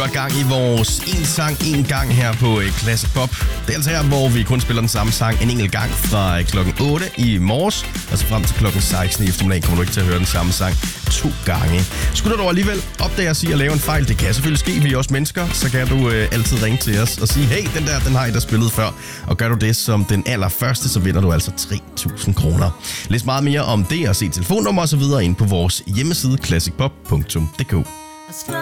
godt gang i vores en sang, en gang her på Classic Pop. Det er altså her, hvor vi kun spiller den samme sang en enkelt gang fra klokken 8 i morges. Altså frem til klokken 16 i eftermiddag kommer du ikke til at høre den samme sang 2 gange. Skulle du dog alligevel opdage at sige at lave en fejl, det kan selvfølgelig ske, vi er også mennesker, så kan du altid ringe til os og sige, hey, den har I da spillet før. Og gør du det som den allerførste, så vinder du altså 3.000 kroner. Læs meget mere om det og se telefonnummer og så videre ind på vores hjemmeside classicpop.dk.